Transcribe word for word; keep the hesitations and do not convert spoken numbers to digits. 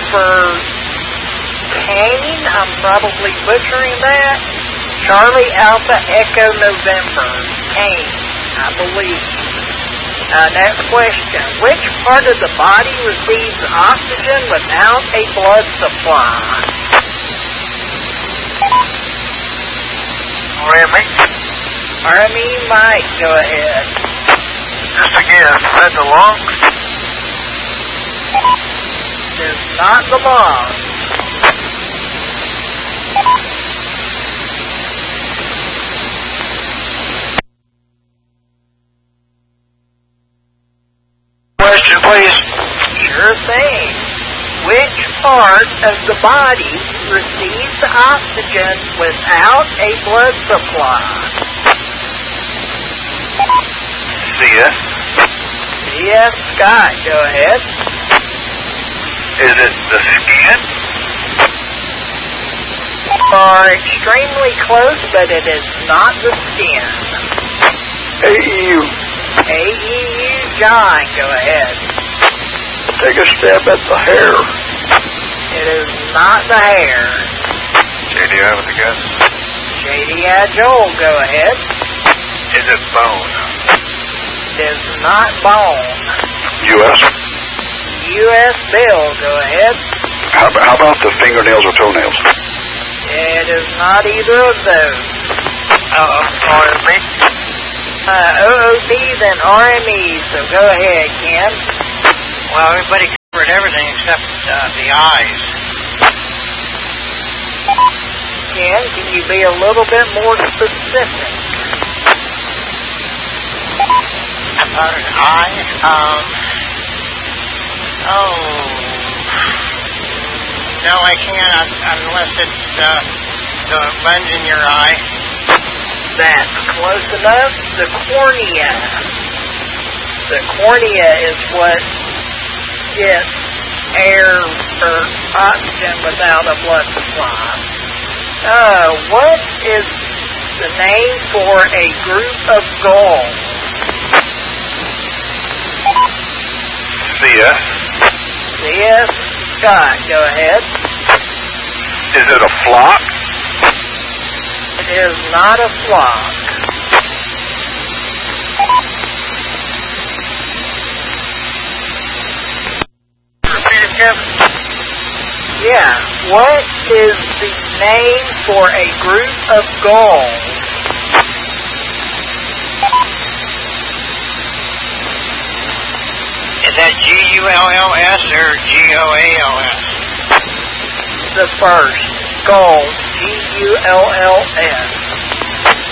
for Kane, I'm probably butchering that. Charlie Alpha Echo November, Kane, I believe. Uh, next question. Which part of the body receives oxygen without a blood supply? Remy? Remy, Mike, go ahead. Just again, is that the lungs? It is not the lungs. Question, please. Sure thing. Which part of the body receives oxygen without a blood supply? C S. Yes, Scott, go ahead. Is it the skin? You are extremely close, but it is not the skin. A E U. A E U, John, go ahead. Take a stab at the hair. It is not the hair. J D, I have a guess. J D I, Joel, go ahead. Is it bone? It is not bone. U S. U S, Bill, go ahead. How, how about the fingernails or toenails? It is not either of those. Uh, R M E? Uh, O O P, then R M E, so go ahead, Ken. Well, everybody covered everything except uh, the eyes. Ken, can you be a little bit more specific? About an eye? Um, oh, no, I can't uh, unless it's uh, the lens in your eye. That's close enough. The cornea. The cornea is what gets air or oxygen without a blood supply. Uh, what is the name for a group of gulls? C S. Yes, Scott, go ahead. Is it a flock? It is not a flock. Repeat it, Kevin. Yeah, what is the name for a group of gulls? Is that G U L L S or G O A L S? The first, gulls, G U L L S.